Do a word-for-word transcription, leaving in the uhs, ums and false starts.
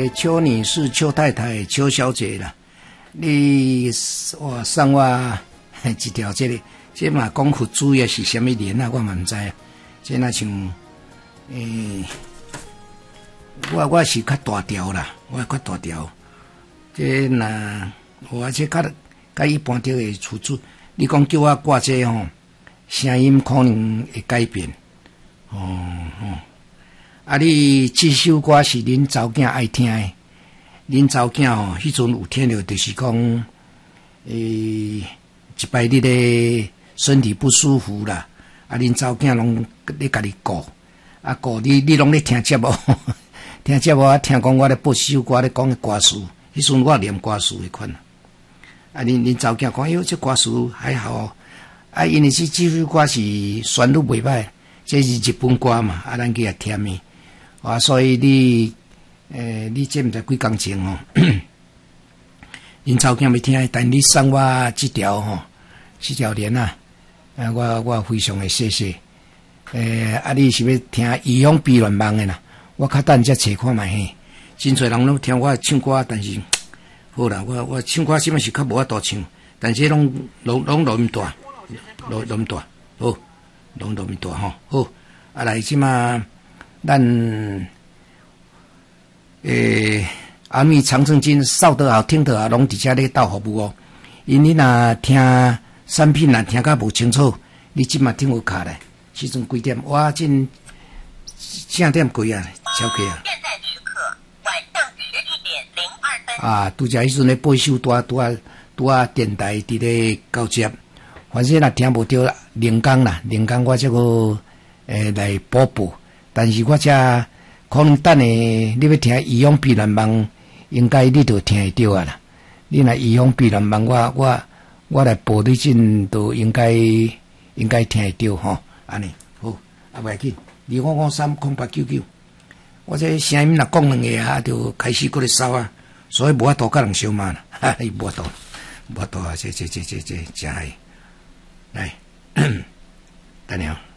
诶，邱女士、邱太太、邱小姐啦，你我送我一条这个，这嘛讲佛珠也是什么莲啊？我嘛唔知啊。这那像诶，我我是较大条啦，我较大条。这那我这较甲一般条的出处，你讲叫我挂这吼，声音可能会改变。哦哦。啊！你这首歌是恁查某囝爱听的，恁查某囝吼，迄阵有听着，就是讲，诶、欸，一摆你咧身体不舒服啦，啊，恁查某囝拢咧家己顾，啊顾你，你拢咧听节目，听节目啊，听讲我咧播首歌咧讲歌词，迄阵我念歌词迄款，啊，恁恁查某囝讲，哎哟，这歌词还好，啊，因为这这首歌是旋律袂歹，这是日本歌嘛，啊，咱去也听的。啊，所以你，诶、欸，你这毋知几工前吼，恁查某囝要听，但你送我这条吼，这条链啊，啊，我我非常的谢谢。诶、欸，啊，你是要听《异乡悲恋梦》的啦？我较等才找看卖嘿。真侪人拢听我唱歌，但是好啦，我我唱歌什么是较无法度唱，但是拢拢拢录唔大，录录唔大，好，拢录唔大吼，好，啊来即嘛。咱诶，阿弥长生经扫得好，听得好，拢伫遮咧斗服务哦。因你若听产品若听甲无清楚，你即马听有卡咧。时阵几点？我今正点几啊？超过啊！现在时刻晚上十一点零二分。啊，拄则迄阵咧播首拄啊拄啊拄啊电台伫咧交接，反正若听无着零工啦，零工我这个诶来补补。但是我遮可能等下你要听《异乡悲恋梦》，应该你就听会到啊啦。你若《异乡悲恋梦》，我我我来播你阵，都应该应该听会到吼。安尼好，啊袂要紧，二五五三空八九九。我这声音若讲两个啊，就开始搁咧扫啊，所以无法度甲人相骂啦，哈，无法度，无法度啊！这这这这这真系，来，等下。